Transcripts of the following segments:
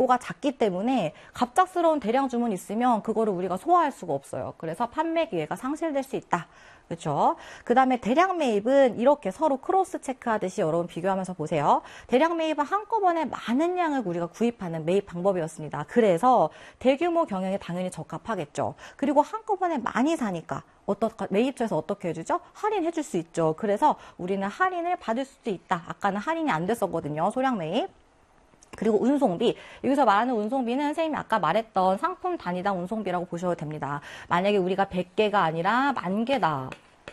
재고가 작기 때문에 갑작스러운 대량 주문이 있으면 그거를 우리가 소화할 수가 없어요. 그래서 판매 기회가 상실될 수 있다. 그렇죠? 그 다음에 대량 매입은 이렇게 서로 크로스 체크하듯이 여러분 비교하면서 보세요. 대량 매입은 한꺼번에 많은 양을 우리가 구입하는 매입 방법이었습니다. 그래서 대규모 경영에 당연히 적합하겠죠. 그리고 한꺼번에 많이 사니까 매입처에서 어떻게 해주죠? 할인해 줄 수 있죠. 그래서 우리는 할인을 받을 수도 있다. 아까는 할인이 안 됐었거든요. 소량 매입. 그리고 운송비, 여기서 말하는 운송비는 선생님이 아까 말했던 상품 단위당 운송비라고 보셔도 됩니다. 만약에 우리가 100개가 아니라 10,000개다.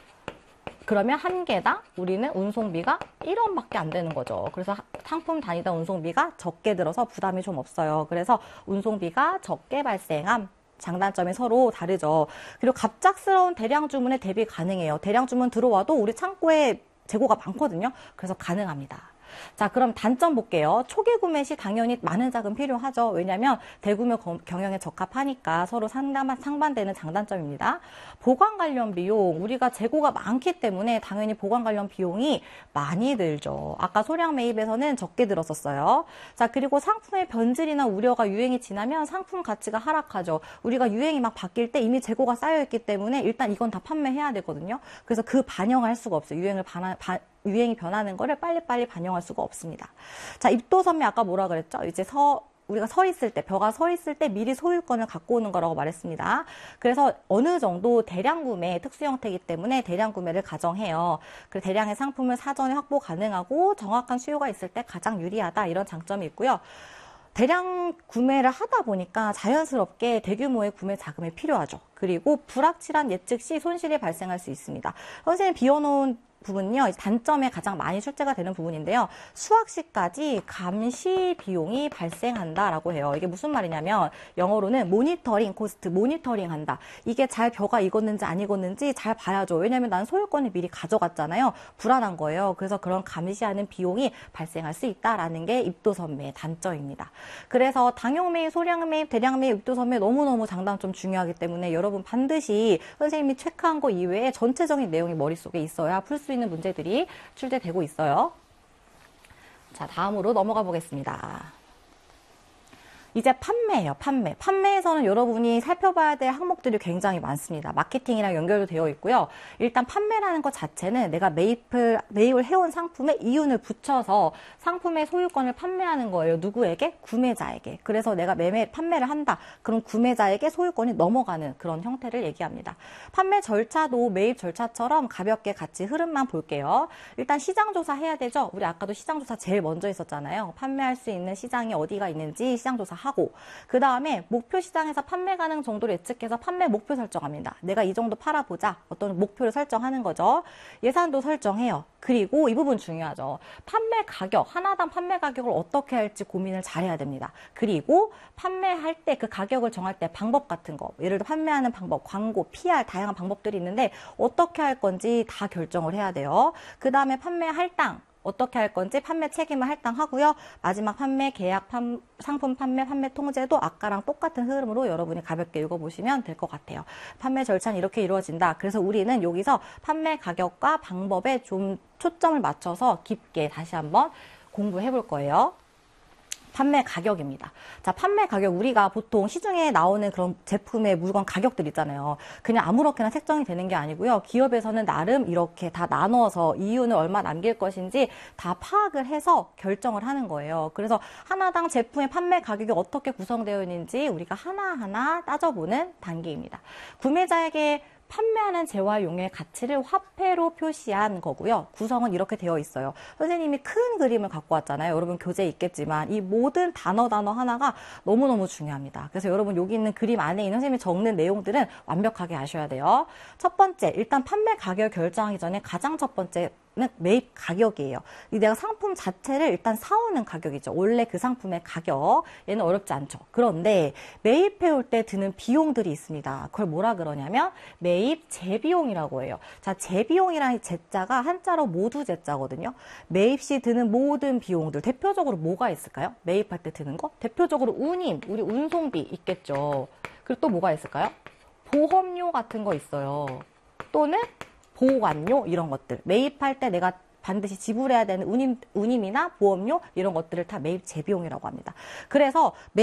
그러면 한 개당 우리는 운송비가 1원밖에 안 되는 거죠. 그래서 상품 단위당 운송비가 적게 들어서 부담이 좀 없어요. 그래서 운송비가 적게 발생함. 장단점이 서로 다르죠. 그리고 갑작스러운 대량 주문에 대비 가능해요. 대량 주문 들어와도 우리 창고에 재고가 많거든요. 그래서 가능합니다. 자, 그럼 단점 볼게요. 초기 구매 시 당연히 많은 자금 필요하죠. 왜냐하면 대규모 경영에 적합하니까 서로 상반되는 장단점입니다. 보관 관련 비용, 우리가 재고가 많기 때문에 당연히 보관 관련 비용이 많이 들죠. 아까 소량 매입에서는 적게 들었었어요. 자, 그리고 상품의 변질이나 우려가 유행이 지나면 상품 가치가 하락하죠. 우리가 유행이 막 바뀔 때 이미 재고가 쌓여있기 때문에 일단 이건 다 판매해야 되거든요. 그래서 그 반영할 수가 없어요. 유행이 변하는 거를 빨리빨리 반영할 수가 없습니다. 자, 입도선매 아까 뭐라 그랬죠? 이제 우리가 서 있을 때, 벼가 서 있을 때 미리 소유권을 갖고 오는 거라고 말했습니다. 그래서 어느 정도 대량 구매, 특수 형태이기 때문에 대량 구매를 가정해요. 그리고 대량의 상품을 사전에 확보 가능하고 정확한 수요가 있을 때 가장 유리하다. 이런 장점이 있고요. 대량 구매를 하다 보니까 자연스럽게 대규모의 구매 자금이 필요하죠. 그리고 불확실한 예측 시 손실이 발생할 수 있습니다. 선생님 비워놓은 부분은요, 단점에 가장 많이 출제가 되는 부분인데요. 수확시까지 감시 비용이 발생한다라고 해요. 이게 무슨 말이냐면 영어로는 모니터링 코스트, 모니터링 한다. 이게 잘 벼가 익었는지 안 익었는지 잘 봐야죠. 왜냐면 난 소유권을 미리 가져갔잖아요. 불안한 거예요. 그래서 그런 감시하는 비용이 발생할 수 있다라는 게 입도선매의 단점입니다. 그래서 당용 매입, 소량 매입, 대량 매입, 입도선매 너무너무 장단점 중요하기 때문에 여러분 반드시 선생님이 체크한 거 이외에 전체적인 내용이 머릿속에 있어야 풀 수 있는 문제들이 출제되고 있어요. 자, 다음으로 넘어가 보겠습니다. 이제 판매예요. 판매에서는 여러분이 살펴봐야 될 항목들이 굉장히 많습니다. 마케팅이랑 연결도 되어 있고요. 일단 판매라는 것 자체는 내가 매입을 해온 상품에 이윤을 붙여서 상품의 소유권을 판매하는 거예요. 누구에게? 구매자에게. 그래서 내가 판매를 한다. 그럼 구매자에게 소유권이 넘어가는 그런 형태를 얘기합니다. 판매 절차도 매입 절차처럼 가볍게 같이 흐름만 볼게요. 일단 시장조사 해야 되죠. 우리 아까도 시장조사 제일 먼저 있었잖아요. 판매할 수 있는 시장이 어디가 있는지 시장조사 하고, 그 다음에 목표 시장에서 판매 가능 정도를 예측해서 판매 목표 설정합니다. 내가 이 정도 팔아보자. 어떤 목표를 설정하는 거죠. 예산도 설정해요. 그리고 이 부분 중요하죠. 판매 가격, 하나당 판매 가격을 어떻게 할지 고민을 잘해야 됩니다. 그리고 판매할 때 그 가격을 정할 때 방법 같은 거, 예를 들어 판매하는 방법, 광고, PR 다양한 방법들이 있는데 어떻게 할 건지 다 결정을 해야 돼요. 그 다음에 판매 할당, 어떻게 할 건지 판매 책임을 할당하고요. 마지막 판매 계약, 상품 판매 통제도 아까랑 똑같은 흐름으로 여러분이 가볍게 읽어보시면 될 것 같아요. 판매 절차는 이렇게 이루어진다. 그래서 우리는 여기서 판매 가격과 방법에 좀 초점을 맞춰서 깊게 다시 한번 공부해 볼 거예요. 판매 가격입니다. 자, 판매 가격, 우리가 보통 시중에 나오는 그런 제품의 물건 가격들 있잖아요. 그냥 아무렇게나 책정이 되는 게 아니고요. 기업에서는 나름 이렇게 다 나눠서 이윤을 얼마 남길 것인지 다 파악을 해서 결정을 하는 거예요. 그래서 하나당 제품의 판매 가격이 어떻게 구성되어 있는지 우리가 하나하나 따져보는 단계입니다. 구매자에게 판매하는 재화용의 가치를 화폐로 표시한 거고요. 구성은 이렇게 되어 있어요. 선생님이 큰 그림을 갖고 왔잖아요. 여러분 교재에 있겠지만 이 모든 단어 하나가 너무너무 중요합니다. 그래서 여러분 여기 있는 그림 안에 있는 선생님이 적는 내용들은 완벽하게 아셔야 돼요. 첫 번째, 일단 판매 가격을 결정하기 전에 가장 첫 번째 매입 가격이에요. 내가 상품 자체를 일단 사오는 가격이죠. 원래 그 상품의 가격. 얘는 어렵지 않죠. 그런데 매입해 올 때 드는 비용들이 있습니다. 그걸 뭐라 그러냐면 매입 재비용이라고 해요. 자, 재비용이라는 제자가 한자로 모두 제자거든요. 매입 시 드는 모든 비용들. 대표적으로 뭐가 있을까요? 매입할 때 드는 거? 대표적으로 운임, 우리 운송비 있겠죠. 그리고 또 뭐가 있을까요? 보험료 같은 거 있어요. 또는 보관료 이런 것들. 매입할 때 내가 반드시 지불해야 되는 운임이나 보험료 이런 것들을 다 매입 재비용이라고 합니다. 그래서